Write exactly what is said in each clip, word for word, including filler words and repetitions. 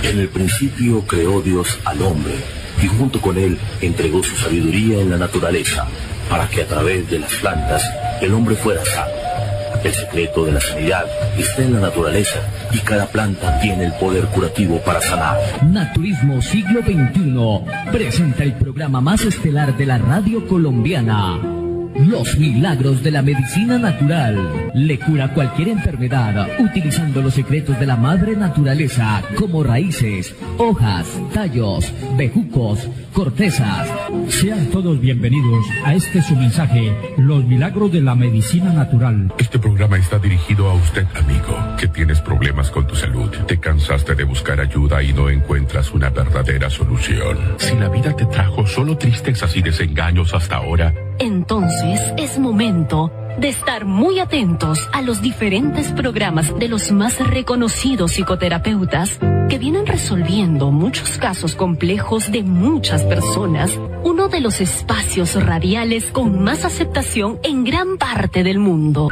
En el principio creó Dios al hombre y junto con él entregó su sabiduría en la naturaleza para que a través de las plantas el hombre fuera sano. El secreto de la sanidad está en la naturaleza y cada planta tiene el poder curativo para sanar. Naturismo Siglo veintiuno presenta el programa más estelar de la radio colombiana. Los milagros de la medicina natural. Le cura cualquier enfermedad utilizando los secretos de la madre naturaleza como raíces, hojas, tallos, bejucos, cortezas. Sean todos bienvenidos a este su mensaje, Los milagros de la medicina natural. Este programa está dirigido a usted, amigo, que tienes problemas con tu salud. Te cansaste de buscar ayuda y no encuentras una verdadera solución. Si la vida te trajo solo tristezas y desengaños hasta ahora, entonces es momento de estar muy atentos a los diferentes programas de los más reconocidos psicoterapeutas que vienen resolviendo muchos casos complejos de muchas personas. Uno de los espacios radiales con más aceptación en gran parte del mundo.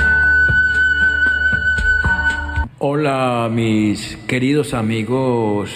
Hola, mis queridos amigos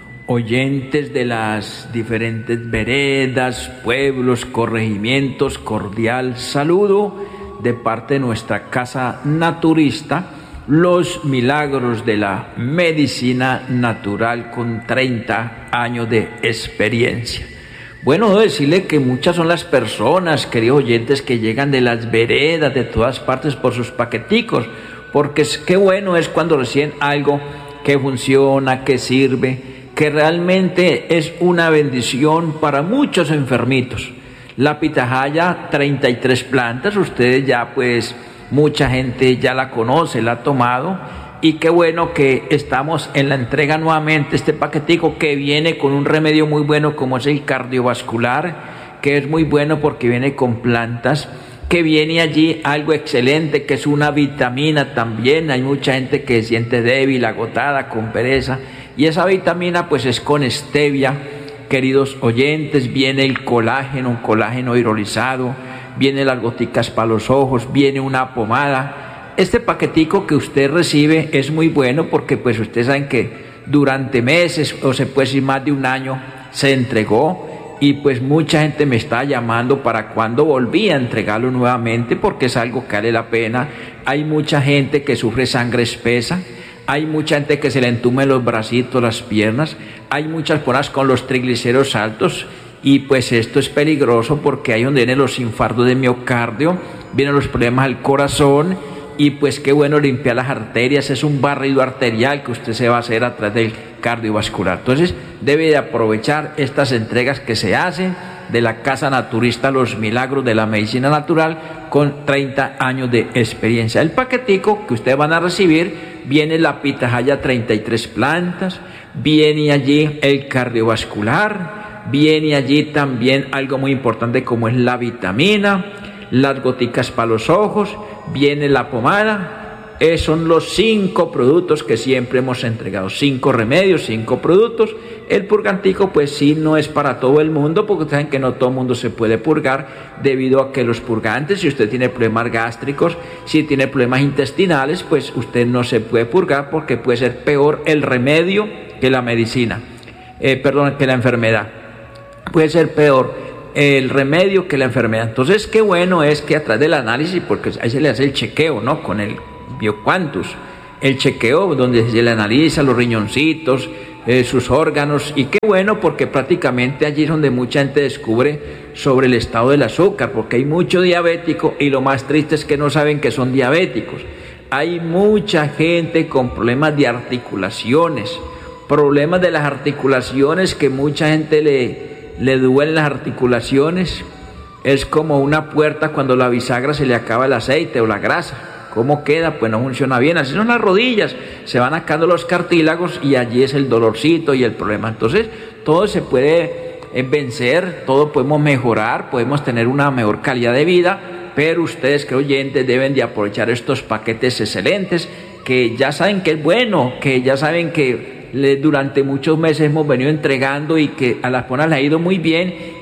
oyentes de las diferentes veredas, pueblos, corregimientos, cordial saludo de parte de nuestra casa naturista, Los milagros de la medicina natural con treinta años de experiencia. Bueno, debo decirle que muchas son las personas, queridos oyentes, que llegan de las veredas, de todas partes por sus paqueticos, porque es, qué bueno es cuando reciben algo que funciona, que sirve, que realmente es una bendición para muchos enfermitos. La pitahaya, treinta y tres plantas, ustedes ya pues, mucha gente ya la conoce, la ha tomado, y qué bueno que estamos en la entrega nuevamente, este paquetico que viene con un remedio muy bueno como es el cardiovascular, que es muy bueno porque viene con plantas, que viene allí algo excelente, que es una vitamina también. Hay mucha gente que se siente débil, agotada, con pereza, y esa vitamina pues es con stevia, queridos oyentes. Viene el colágeno, un colágeno hidrolizado, viene las goticas para los ojos, viene una pomada. Este paquetico que usted recibe es muy bueno porque pues ustedes saben que durante meses, o se puede decir más de un año, se entregó, y pues mucha gente me está llamando para cuando volví a entregarlo nuevamente, porque es algo que vale la pena. Hay mucha gente que sufre sangre espesa, hay mucha gente que se le entume los bracitos, las piernas, hay muchas personas con los triglicéridos altos, y pues esto es peligroso porque ahí donde vienen los infartos de miocardio, vienen los problemas al corazón, y pues qué bueno limpiar las arterias. Es un barrido arterial que usted se va a hacer a través del cardiovascular. Entonces debe de aprovechar estas entregas que se hacen de la Casa Naturista Los Milagros de la Medicina Natural con treinta años de experiencia. El paquetico que ustedes van a recibir viene la pitahaya, treinta y tres plantas, viene allí el cardiovascular, viene allí también algo muy importante como es la vitamina, las goticas para los ojos, viene la pomada. Eh, son los cinco productos que siempre hemos entregado, cinco remedios, cinco productos. El purgantico pues sí no es para todo el mundo, porque saben que no todo el mundo se puede purgar, debido a que los purgantes, si usted tiene problemas gástricos, si tiene problemas intestinales, pues usted no se puede purgar, porque puede ser peor el remedio que la medicina, eh, perdón, que la enfermedad. Puede ser peor el remedio que la enfermedad. Entonces qué bueno es que a través del análisis, porque ahí se le hace el chequeo, ¿no? Con el Bioquantus, el chequeo donde se le analiza los riñoncitos, eh, sus órganos, y qué bueno porque prácticamente allí es donde mucha gente descubre sobre el estado del azúcar, porque hay mucho diabético, y lo más triste es que no saben que son diabéticos. Hay mucha gente con problemas de articulaciones, problemas de las articulaciones, que mucha gente le le duelen las articulaciones. Es como una puerta cuando la bisagra se le acaba el aceite o la grasa. ¿Cómo queda? Pues no funciona bien. Así son las rodillas, se van sacando los cartílagos y allí es el dolorcito y el problema. Entonces todo se puede vencer, todo podemos mejorar, podemos tener una mejor calidad de vida, pero ustedes, que oyentes, deben de aprovechar estos paquetes excelentes, que ya saben que es bueno, que ya saben que durante muchos meses hemos venido entregando, y que a las personas les ha ido muy bien,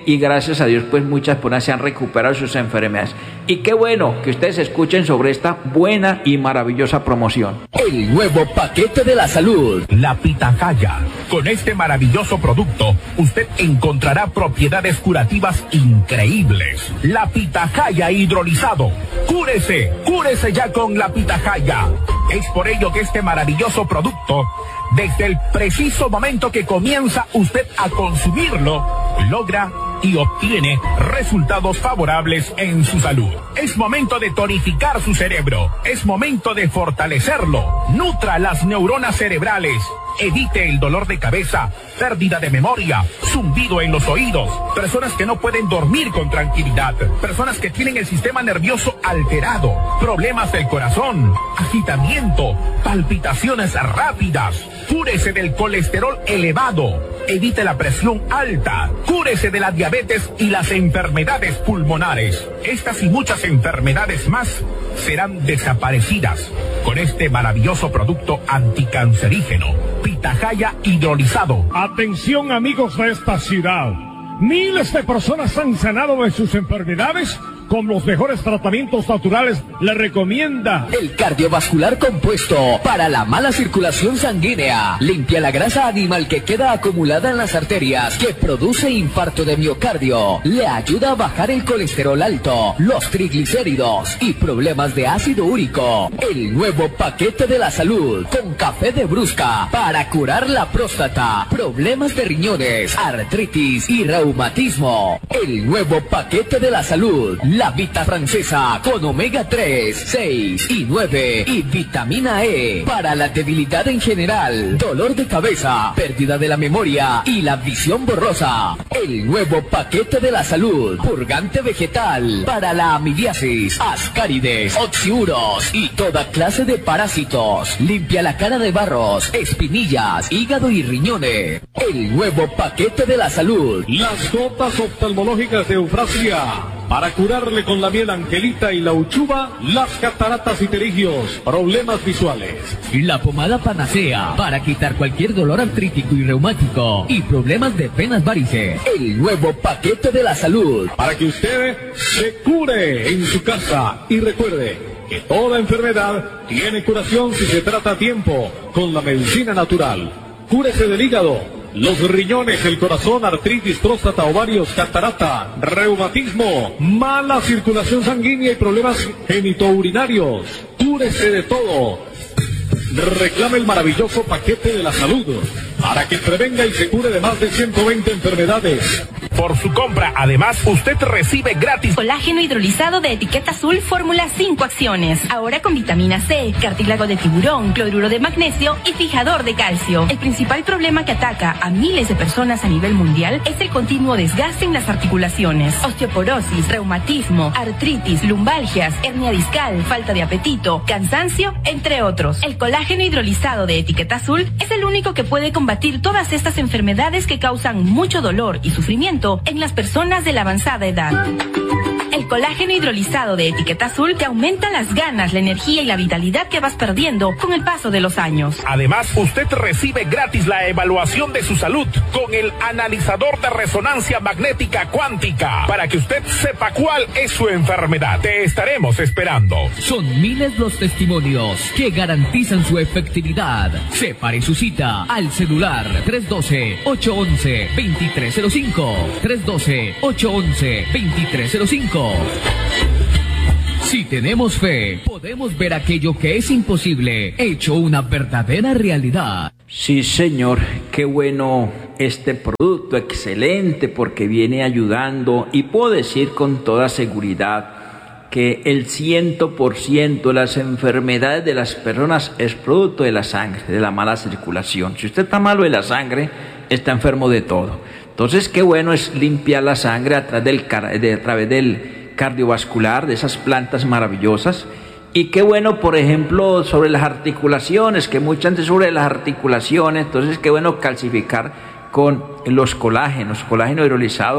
y gracias a Dios pues muchas personas se han recuperado sus enfermedades. Y qué bueno que ustedes escuchen sobre esta buena y maravillosa promoción. El nuevo paquete de la salud. La pitahaya. Con este maravilloso producto, usted encontrará propiedades curativas increíbles. La pitahaya hidrolizado. Cúrese, cúrese ya con la pitahaya. Es por ello que este maravilloso producto, desde el preciso momento que comienza usted a consumirlo, logra y obtiene resultados favorables en su salud. Es momento de tonificar su cerebro. Es momento de fortalecerlo. Nutra las neuronas cerebrales. Evite el dolor de cabeza, pérdida de memoria, zumbido en los oídos, personas que no pueden dormir con tranquilidad, personas que tienen el sistema nervioso alterado, problemas del corazón, agitamiento, palpitaciones rápidas. Cúrese del colesterol elevado, evite la presión alta, cúrese de la diabetes y las enfermedades pulmonares. Estas y muchas enfermedades más serán desaparecidas con este maravilloso producto anticancerígeno, pitahaya hidrolizado. Atención, amigos de esta ciudad. Miles de personas han sanado de sus enfermedades con los mejores tratamientos naturales. Le recomienda el cardiovascular compuesto para la mala circulación sanguínea. Limpia la grasa animal que queda acumulada en las arterias, que produce infarto de miocardio. Le ayuda a bajar el colesterol alto, los triglicéridos y problemas de ácido úrico. El nuevo paquete de la salud con café de brusca para curar la próstata, problemas de riñones, artritis y reumatismo. El nuevo paquete de la salud. La Vita francesa con omega tres, seis y nueve y vitamina E para la debilidad en general, dolor de cabeza, pérdida de la memoria y la visión borrosa. El nuevo paquete de la salud, purgante vegetal para la amibiasis, ascárides, oxiuros y toda clase de parásitos. Limpia la cara de barros, espinillas, hígado y riñones. El nuevo paquete de la salud. las gotas oftalmológicas de Eufrasia para curarle con la miel angelita y la uchuva las cataratas y pterigios, problemas visuales. La pomada panacea para quitar cualquier dolor artrítico y reumático y problemas de venas varices. El nuevo paquete de la salud Para que usted se cure en su casa. Y recuerde que toda enfermedad tiene curación si se trata a tiempo con la medicina natural. Cúrese del hígado, los riñones, el corazón, artritis, próstata, ovarios, catarata, reumatismo, mala circulación sanguínea y problemas genitourinarios. Cúrese de todo. Reclame el maravilloso paquete de la salud para que prevenga y se cure de más de ciento veinte enfermedades. Por su compra, además, usted recibe gratis Colágeno hidrolizado de etiqueta azul, fórmula cinco acciones. Ahora con vitamina C, cartílago de tiburón, cloruro de magnesio y fijador de calcio. El principal problema que ataca a miles de personas a nivel mundial es el continuo desgaste en las articulaciones. Osteoporosis, reumatismo, artritis, lumbalgias, hernia discal, falta de apetito, cansancio, entre otros. El colágeno hidrolizado de etiqueta azul es el único que puede combatir todas estas enfermedades que causan mucho dolor y sufrimiento en las personas de la avanzada edad. El colágeno hidrolizado de etiqueta azul te aumenta las ganas, la energía y la vitalidad que vas perdiendo con el paso de los años. Además, usted recibe gratis la evaluación de su salud con el analizador de resonancia magnética cuántica para que usted sepa cuál es su enfermedad. Te estaremos esperando. Son miles los testimonios que garantizan su efectividad. Separe su cita al celular tres uno dos, ocho uno uno, dos tres cero cinco, tres uno dos, ocho uno uno, dos tres cero cinco. Si tenemos fe, podemos ver aquello que es imposible hecho una verdadera realidad. Sí, señor, qué bueno este producto, excelente, porque viene ayudando, y puedo decir con toda seguridad que el ciento por ciento de las enfermedades de las personas es producto de la sangre, de la mala circulación. Si usted está malo de la sangre, está enfermo de todo. Entonces, qué bueno es limpiar la sangre a través del, de, a través del cardiovascular, de esas plantas maravillosas. Y qué bueno, por ejemplo, sobre las articulaciones, que mucha gente sobre las articulaciones, entonces qué bueno calcificar con los colágenos, colágeno hidrolizado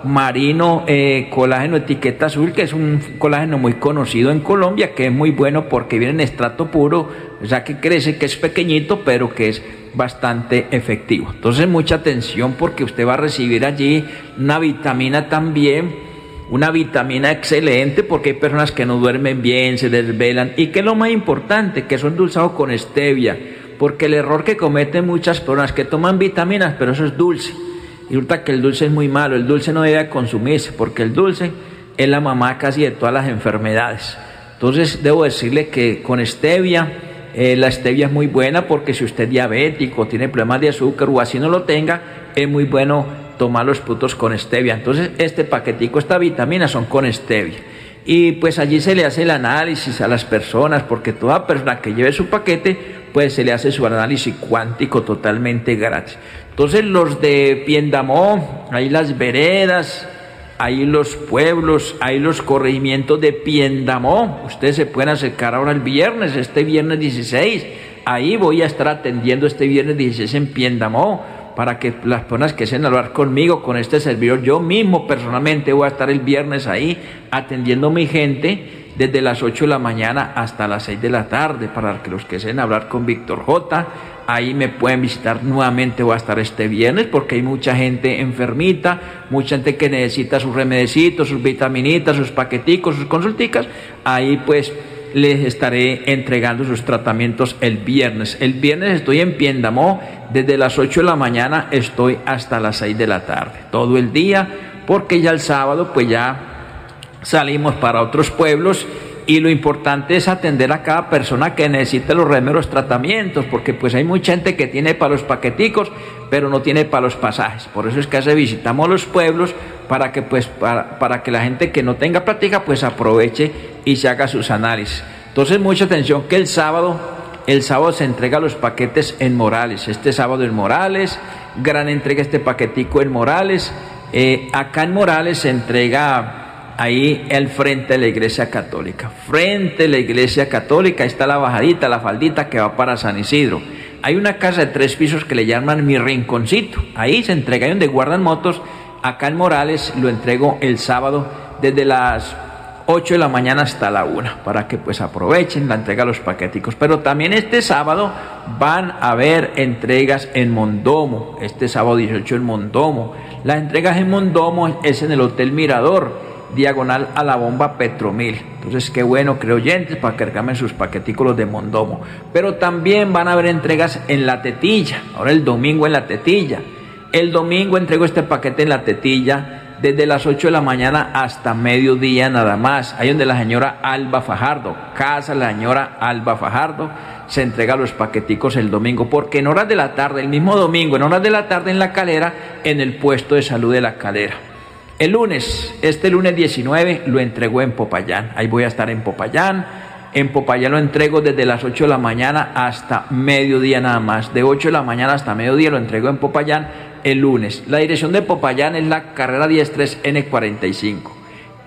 Marino eh, Colágeno Etiqueta Azul, que es un colágeno muy conocido en Colombia, que es muy bueno porque viene en estrato puro, o sea que crece, que es pequeñito, pero que es bastante efectivo. Entonces mucha atención, porque usted va a recibir allí una vitamina también, una vitamina excelente, porque hay personas que no duermen bien, se desvelan, y que es lo más importante, que son endulzados con stevia, porque el error que cometen muchas personas que toman vitaminas, pero eso es dulce. Y resulta que el dulce es muy malo, el dulce no debe consumirse, porque el dulce es la mamá casi de todas las enfermedades. Entonces debo decirle que con stevia, eh, la stevia es muy buena, porque si usted es diabético, tiene problemas de azúcar o así no lo tenga, es muy bueno tomar los frutos con stevia. Entonces este paquetico, esta vitamina son con stevia. Y pues allí se le hace el análisis a las personas, porque toda persona que lleve su paquete, pues se le hace su análisis cuántico totalmente gratis. Entonces los de Piendamó, ahí las veredas, ahí los pueblos, ahí los corregimientos de Piendamó, ustedes se pueden acercar ahora el viernes, este viernes dieciséis, ahí voy a estar atendiendo este viernes dieciséis en Piendamó, para que las personas que deseen hablar conmigo, con este servidor, yo mismo personalmente voy a estar el viernes ahí atendiendo a mi gente desde las ocho de la mañana hasta las seis de la tarde, para que los que deseen hablar con Víctor J, ahí me pueden visitar nuevamente. Voy a estar este viernes porque hay mucha gente enfermita, mucha gente que necesita sus remedecitos, sus vitaminitas, sus paqueticos, sus consulticas. Ahí pues les estaré entregando sus tratamientos el viernes. El viernes estoy en Piendamó, desde las ocho de la mañana estoy hasta las seis de la tarde, todo el día, porque ya el sábado pues ya salimos para otros pueblos, y lo importante es atender a cada persona que necesite los remeros tratamientos, porque pues hay mucha gente que tiene para los paqueticos, pero no tiene para los pasajes. Por eso es que hace, visitamos los pueblos para que pues para, para que la gente que no tenga práctica pues aproveche y se haga sus análisis. Entonces mucha atención, que el sábado el sábado se entrega los paquetes en Morales. Este sábado en Morales, gran entrega este paquetico en Morales. Eh, acá en Morales se entrega ahí el frente de la Iglesia Católica. Frente de la Iglesia Católica, ahí está la bajadita, la faldita que va para San Isidro. Hay una casa de tres pisos que le llaman Mi Rinconcito. Ahí se entrega, ahí donde guardan motos. Acá en Morales lo entrego el sábado desde las ocho de la mañana hasta la una, para que pues aprovechen la entrega de los paqueticos. Pero también este sábado van a haber entregas en Mondomo. Este sábado dieciocho en Mondomo. Las entregas en Mondomo es en el Hotel Mirador, diagonal a la bomba Petromil. Entonces qué bueno, creo, oyentes, para que carguen sus paquetículos de Mondomo. Pero también van a haber entregas en La Tetilla, ahora el domingo en La Tetilla. El domingo entrego este paquete en La Tetilla desde las ocho de la mañana hasta mediodía nada más. Ahí donde la señora Alba Fajardo, casa la señora Alba Fajardo, se entrega los paqueticos el domingo, porque en horas de la tarde, el mismo domingo, en horas de la tarde en La Calera, en el puesto de salud de La Calera. El lunes, este lunes diecinueve, lo entregó en Popayán. Ahí voy a estar en Popayán. En Popayán lo entrego desde las ocho de la mañana hasta mediodía nada más. De ocho de la mañana hasta mediodía lo entrego en Popayán el lunes. La dirección de Popayán es la carrera diez tres N cuarenta y cinco.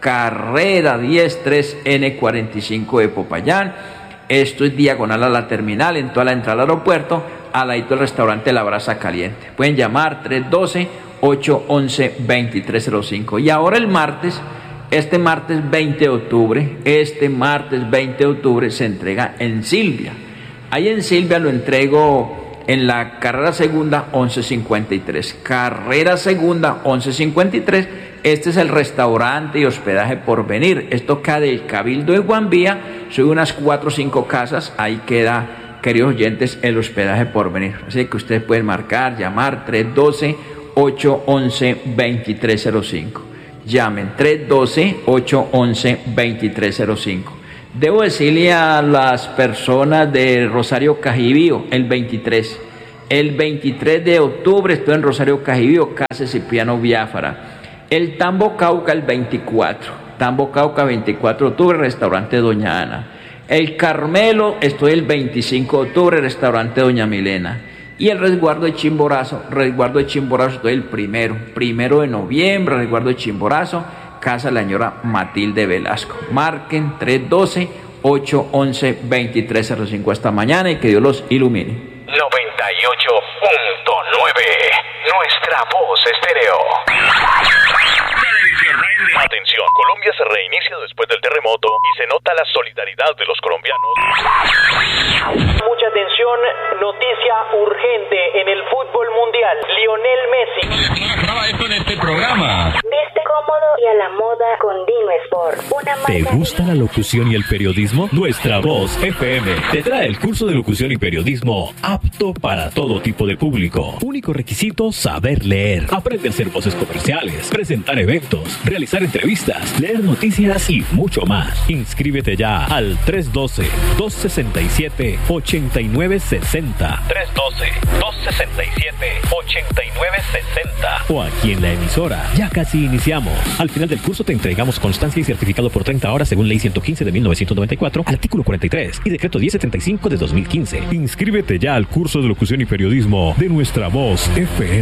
Carrera diez tres N cuarenta y cinco de Popayán. Esto es diagonal a la terminal, en toda la entrada al aeropuerto, al ladito del restaurante La Brasa Caliente. Pueden llamar tres uno dos, ocho uno uno, dos tres cero cinco. Y ahora el martes, este martes veinte de octubre, este martes veinte de octubre se entrega en Silvia. Ahí en Silvia lo entrego en la carrera segunda once cincuenta y tres. Carrera segunda once cincuenta y tres. Este es el restaurante y hospedaje Porvenir. Esto queda del Cabildo de Guambía. Son unas cuatro o cinco casas. Ahí queda, queridos oyentes, el hospedaje Porvenir. Así que ustedes pueden marcar, llamar tres uno dos, ocho uno uno, dos tres cero cinco. Llamen tres uno dos, ocho uno uno, dos tres cero cinco. Debo decirle a las personas de Rosario Cajibío, el veintitrés. El veintitrés de octubre estoy en Rosario Cajibío, casa Cipriano Biafara. El Tambo Cauca el veinticuatro. Tambo Cauca veinticuatro de octubre, restaurante Doña Ana. El Carmelo estoy el veinticinco de octubre, restaurante Doña Milena. Y el resguardo de Chimborazo, resguardo de Chimborazo estoy el primero, primero de noviembre, resguardo de Chimborazo, casa la señora Matilde Velasco. Marquen tres uno dos, ocho uno uno, dos tres cero cinco esta mañana y que Dios los ilumine. noventa y ocho punto nueve, nuestra voz estéreo. Atención, Colombia se reinicia después del terremoto y se nota la solidaridad de los colombianos. Mucha atención, noticia urgente en el fútbol mundial. Lionel Messi. Graba esto en este programa. Viste cómodo y a la moda con Dino Sport. Una marca. ¿Te gusta la locución y el periodismo? Nuestra Voz F M te trae el curso de locución y periodismo apto para todo tipo de público. Único requisito, saber leer. Aprende a hacer voces comerciales, presentar eventos, realizar entrevistas, leer noticias y mucho más. Inscríbete ya al tres uno dos, dos seis siete, ocho nueve seis cero. tres uno dos, dos seis siete, ocho nueve seis cero. O aquí en la emisora. Ya casi iniciamos. Al final del curso te entregamos constancia y certificado por treinta horas según Ley ciento quince de mil novecientos noventa y cuatro, artículo cuarenta y tres y Decreto diez setenta y cinco de dos mil quince. Inscríbete ya al curso de locución y periodismo de Nuestra Voz F M.